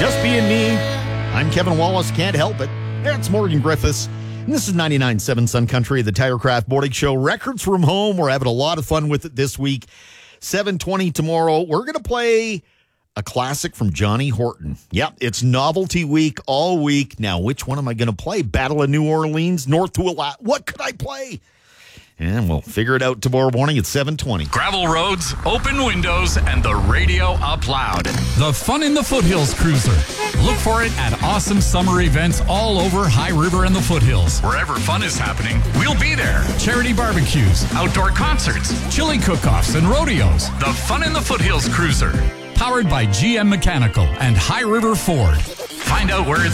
Just being me. I'm Kevin Wallace. Can't help it. It's Morgan Griffiths. And this is 99.7 Sun Country, the Tirecraft Morning Show. Records from home. We're having a lot of fun with it this week. 7:20 tomorrow. We're going to play a classic from Johnny Horton. Yep, it's novelty week all week. Now, which one am I going to play? Battle of New Orleans, North to Alaska. What could I play? And we'll figure it out tomorrow morning at 7:20. Gravel roads, open windows, and the radio up loud. The Fun in the Foothills Cruiser. Look for it at awesome summer events all over High River and the Foothills. Wherever fun is happening, we'll be there. Charity barbecues, outdoor concerts, chili cook-offs, and rodeos. The Fun in the Foothills Cruiser. Powered by GM Mechanical and High River Ford. Find out where it's